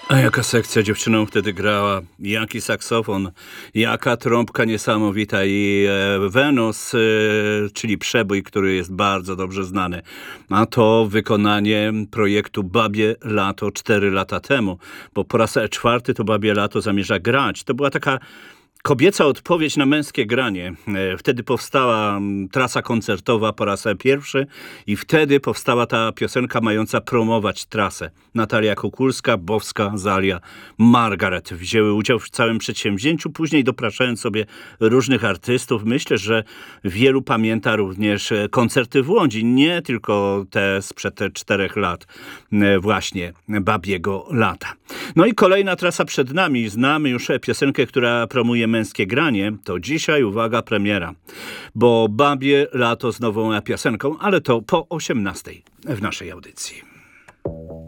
A jaka sekcja dziewczyną wtedy grała, jaki saksofon, jaka trąbka niesamowita i Wenus, czyli przebój, który jest bardzo dobrze znany. A to wykonanie projektu Babie Lato 4 lata temu, bo po raz czwarty to Babie Lato zamierza grać. To była taka kobieca odpowiedź na męskie granie. Wtedy powstała trasa koncertowa po raz pierwszy i wtedy powstała ta piosenka mająca promować trasę. Natalia Kukulska, Bowska, Zalia, Margaret wzięły udział w całym przedsięwzięciu, później dopraszając sobie różnych artystów. Myślę, że wielu pamięta również koncerty w Łodzi, nie tylko te sprzed 4 lat, właśnie Babiego Lata. No i kolejna trasa przed nami. Znamy już piosenkę, która promuje męskie granie. To dzisiaj, uwaga, premiera. Bo Babie Lato z nową piosenką, ale to po 18:00 w naszej audycji.